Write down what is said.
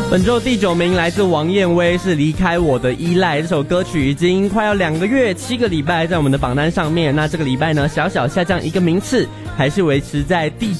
本周第9名来自王燕威，是离开我的依赖。这首歌曲已经快要2个月7个礼拜在我们的榜单上面，那这个礼拜呢小小下降1个名次，还是维持在第